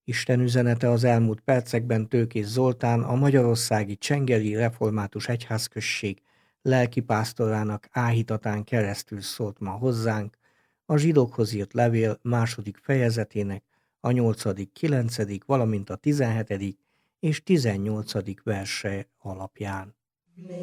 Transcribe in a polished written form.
Isten üzenete az elmúlt percekben Tőkés Zoltán, a magyarországi Csengeli Református Egyházközség lelkipásztorának áhítatán keresztül szólt ma hozzánk, a zsidókhoz írt levél második fejezetének a 8., 9., valamint a 17. és 18. verse alapján.